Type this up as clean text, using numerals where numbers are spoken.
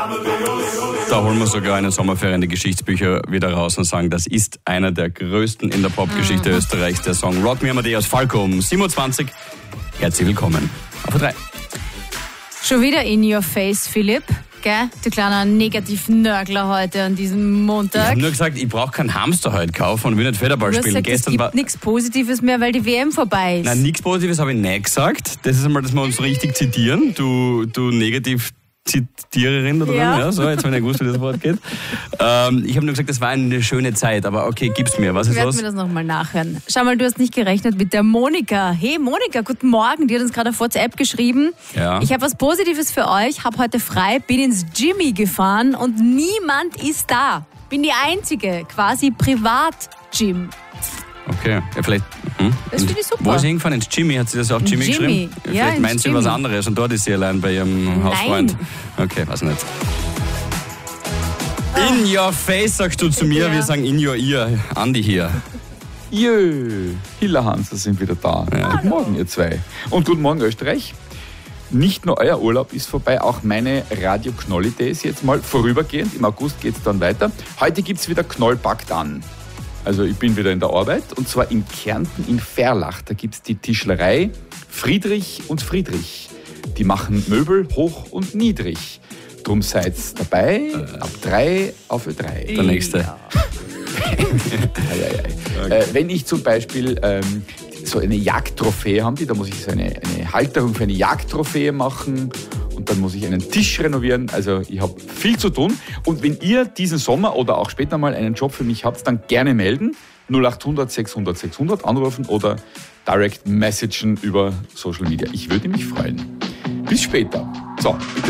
Da holen wir sogar eine Sommerferien die Geschichtsbücher wieder raus und sagen, das ist einer der größten in der Popgeschichte Österreichs, der Song Rock Me Amadeus Falco um 27. Herzlich willkommen auf 3. Schon wieder in your face, Philipp. Gell? Du kleiner Negativ-Nörgler heute an diesem Montag. Ich habe nur gesagt, ich brauche keinen Hamster heute kaufen und will nicht Federball Du hast spielen. gesagt, es gibt nichts Positives mehr, weil die WM vorbei ist. Nein, nichts Positives habe ich nicht gesagt. Das ist einmal, dass wir uns richtig zitieren. Du Negativ-Zitiererin da drin. Ja, so, jetzt habe ich nicht gewusst, wie das Wort geht. Ich habe nur gesagt, das war eine schöne Zeit, aber okay, gib's mir. Was ist los? Ich werde mir das nochmal nachhören. Schau mal, du hast nicht gerechnet mit der Monika. Hey Monika, guten Morgen. Die hat uns gerade auf WhatsApp geschrieben. Ja. Ich habe was Positives für euch, habe heute frei, bin ins Jimmy gefahren und niemand ist da. Bin die Einzige, quasi Privat-Gym. Okay, ja, vielleicht. Das finde ich super. Wo ist sie hingefahren? Ins Jimmy? Hat sie das auf Jimmy geschrieben? Ja, vielleicht meint sie was anderes und dort ist sie allein bei ihrem Hausfreund. Okay, weiß nicht. In your face, sagst du zu mir, wir sagen in your ear. Andi hier. Jö, Hilla Hanser sind wieder da. Ja. Guten Morgen, ihr zwei. Und guten Morgen, Österreich. Nicht nur euer Urlaub ist vorbei, auch meine Radio Knolli Days jetzt mal vorübergehend. Im August geht es dann weiter. Heute gibt es wieder Knoll packt an. Also ich bin wieder in der Arbeit und zwar in Kärnten in Verlach. Da gibt es die Tischlerei Friedrich und Friedrich. Die machen Möbel hoch und niedrig. Drum seid dabei, ab 3 auf Ö3. Der nächste. Ja. Wenn ich zum Beispiel so eine Jagdtrophäe haben, da muss ich so eine Halterung für eine Jagdtrophäe machen und dann muss ich einen Tisch renovieren. Also ich habe viel zu tun. Und wenn ihr diesen Sommer oder auch später mal einen Job für mich habt, dann gerne melden. 0800 600 600 anrufen oder direct messagen über Social Media. Ich würde mich freuen. Bis später. So, bitte.